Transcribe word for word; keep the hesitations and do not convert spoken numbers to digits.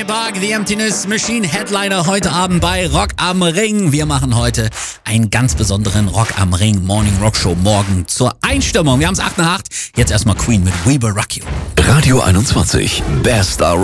Linkin Park, The Emptiness Machine, Headliner heute Abend bei Rock am Ring. Wir machen heute einen ganz besonderen Rock am Ring Morning Rock Show morgen zur Einstimmung. Wir haben es acht nach acht. Jetzt erstmal Queen mit We Will Rock You. Radio einundzwanzig, Best